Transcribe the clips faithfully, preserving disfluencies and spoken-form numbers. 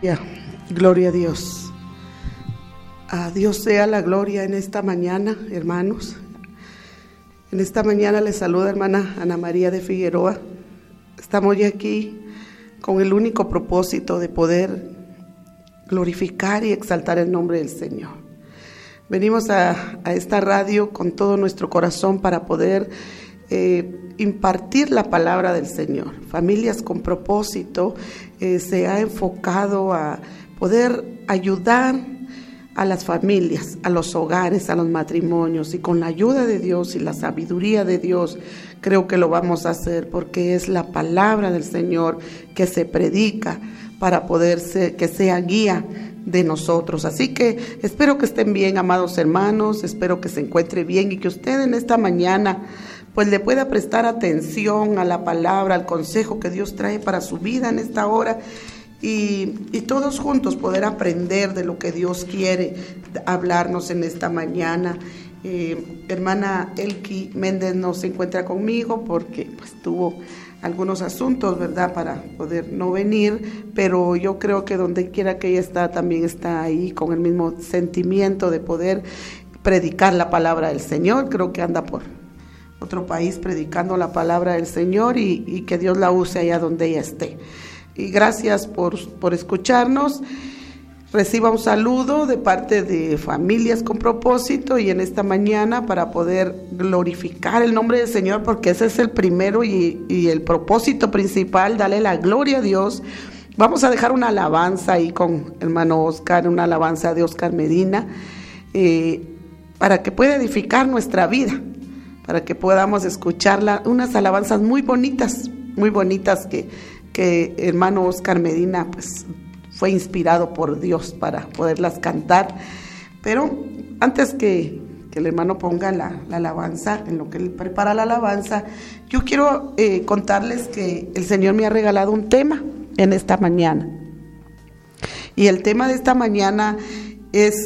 Gloria a Dios. A Dios sea la gloria en esta mañana, hermanos. En esta mañana les saluda hermana Ana María de Figueroa. Estamos ya aquí con el único propósito de poder glorificar y exaltar el nombre del Señor. Venimos a, a esta radio con todo nuestro corazón para poder eh, impartir la palabra del Señor. Familias con propósito eh, se ha enfocado a poder ayudar a las familias, a los hogares, a los matrimonios, y con la ayuda de Dios y la sabiduría de Dios creo que lo vamos a hacer, porque es la palabra del Señor que se predica para poder ser, que sea guía de nosotros. Así que espero que estén bien, amados hermanos, espero que se encuentre bien y que usted en esta mañana pues le pueda prestar atención a la palabra, al consejo que Dios trae para su vida en esta hora. Y, y todos juntos poder aprender de lo que Dios quiere hablarnos en esta mañana. Eh, hermana Elki Méndez no se encuentra conmigo porque pues tuvo algunos asuntos, ¿verdad?, para poder no venir, pero yo creo que donde quiera que ella está, también está ahí con el mismo sentimiento de poder predicar la palabra del Señor. Creo que anda por otro país predicando la palabra del Señor, y, y que Dios la use allá donde ella esté. Y gracias por, por escucharnos. Reciba un saludo de parte de Familias con Propósito, y en esta mañana para poder glorificar el nombre del Señor, porque ese es el primero y, y el propósito principal, darle la gloria a Dios. Vamos a dejar una alabanza ahí con hermano Oscar, una alabanza de Oscar Medina, eh, para que pueda edificar nuestra vida, para que podamos escucharla, unas alabanzas muy bonitas, muy bonitas que que hermano Oscar Medina pues fue inspirado por Dios para poderlas cantar. Pero antes que, que el hermano ponga la, la alabanza, en lo que él prepara la alabanza, yo quiero eh, contarles que el Señor me ha regalado un tema en esta mañana, y el tema de esta mañana es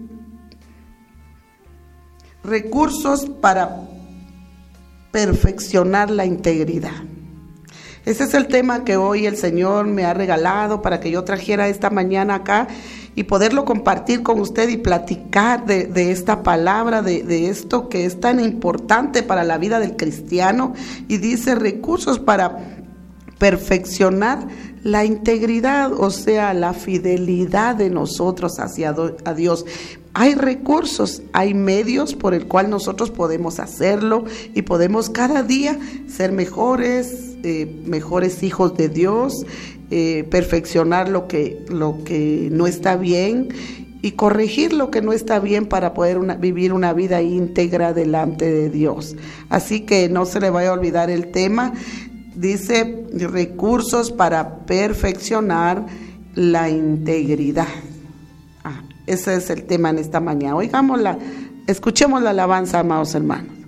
recursos para perfeccionar la integridad. Ese es el tema que hoy el Señor me ha regalado para que yo trajera esta mañana acá y poderlo compartir con usted y platicar de, de esta palabra, de, de esto que es tan importante para la vida del cristiano. Y dice recursos para perfeccionar la integridad, o sea, la fidelidad de nosotros hacia do, a Dios. Hay recursos, hay medios por el cual nosotros podemos hacerlo y podemos cada día ser mejores, eh, mejores hijos de Dios, eh, perfeccionar lo que, lo que no está bien y corregir lo que no está bien para poder una, vivir una vida íntegra delante de Dios. Así que no se le vaya a olvidar el tema. Dice recursos para perfeccionar la integridad. Ah, ese es el tema en esta mañana. Oigámosla, escuchemos la alabanza, amados hermanos.